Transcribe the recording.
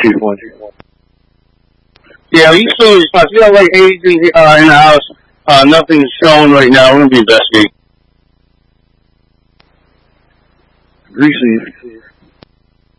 2-1. Yeah, you still, if you have like anything in the house, nothing's showing right now. We're gonna be investigating. Greasy.